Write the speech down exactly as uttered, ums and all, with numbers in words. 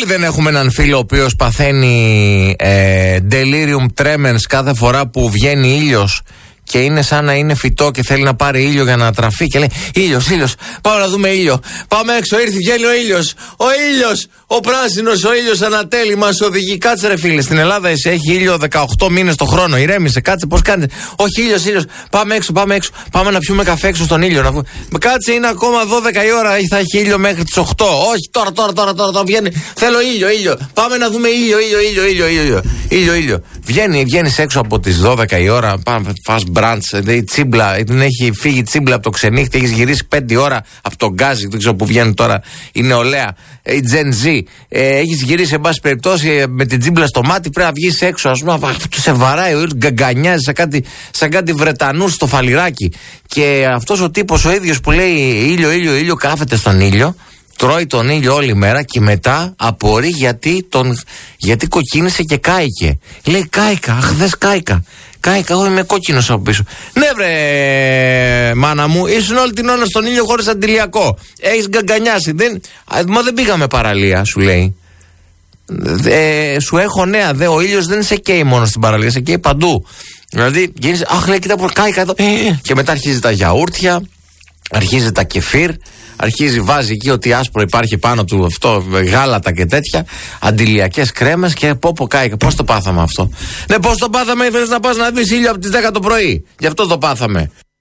Όλοι δεν έχουμε έναν φίλο ο οποίος παθαίνει ε, delirium tremens κάθε φορά που βγαίνει ήλιος και είναι σαν να είναι φυτό και θέλει να πάρει ήλιο για να τραφεί και λέει ήλιος, ήλιος, πάμε να δούμε ήλιο. Πάμε έξω, ήρθε, βγαίνει ο ήλιος. Ο ήλιος, ο πράσινος, ο ήλιος ανατέλει, μας οδηγεί. Κάτσε ρε φίλε, στην Ελλάδα εσύ έχει ήλιο δεκαοκτώ μήνες το χρόνο. Ηρέμησε, κάτσε, πώς κάνετε. Όχι, ήλιος, ήλιος, πάμε έξω, πάμε έξω. Πάμε να πιούμε καφέ έξω στον ήλιο. Να... Κάτσε, είναι ακόμα δώδεκα η ώρα, θα έχει ήλιο μέχρι τις οκτώ. Όχι, τώρα, τώρα, τώρα, τώρα, τώρα βγαίνει. Θέλω ήλιο, ήλιο. Πάμε να δούμε ήλιο, ήλιο, ήλιο, ήλιο, ήλιο, ήλιο, ήλιο. Βγαίνει, βγαίνεις έξω από τις δώδεκα η ώρα, πάμε, φας μπραντς, η τσίμπλα, την έχει φύγει η τσίμπλα από το ξενύχτη, έχεις γυρίσει πέντε ώρα από τον γκάζι, δεν ξέρω που βγαίνει τώρα η νεολαία, η Gen Z, ε, έχεις γυρίσει εν πάση περιπτώσει με την τσίμπλα στο μάτι, πρέπει να βγεις έξω, ας πούμε, σε βαράει ο ήλιος, γκαγκανιάζει σαν κάτι, σαν κάτι Βρετανούς στο φαλιράκι. Και αυτός ο τύπος ο ίδιος που λέει ήλιο, ήλιο, ήλιο, κάθεται στον ήλιο, τρώει τον ήλιο όλη μέρα και μετά απορεί γιατί, τον, γιατί κοκκίνησε και κάηκε. Λέει κάηκα, αχ δες κάηκα. Κάηκα, εγώ είμαι κόκκινος από πίσω. Ναι βρε μάνα μου, ήσουν όλη την ώρα στον ήλιο χωρίς αντιλιακό. Έχεις γκαγκανιάσει. Δεν, μα δεν πήγαμε παραλία, σου λέει. Ε, σου έχω νέα, δε, ο ήλιος δεν σε καίει μόνο στην παραλία, σε καίει παντού. Δηλαδή, γίνεις, αχ λέει, κοίτα που κάηκα εδώ. Και μετά αρχίζει τα γιαούρτια, αρχίζει τα κεφίρ. Αρχίζει, βάζει εκεί ότι άσπρο υπάρχει πάνω του αυτό, γάλατα και τέτοια, αντιλιακές κρέμες και πω πω κάηκα. Πώς το πάθαμε αυτό? Ναι, πώς το πάθαμε, ήθελες να πας να δεις ήλιο από τις δέκα το πρωί. Γι' αυτό το πάθαμε.